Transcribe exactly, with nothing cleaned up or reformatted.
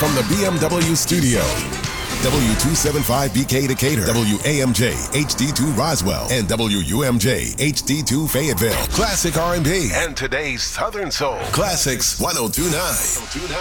from the B M W studio. W two seventy-five B K Decatur, W A M J H D two Roswell, and W U M J H D two Fayetteville. Classic R and B and today's Southern Soul. Classics one oh two point nine.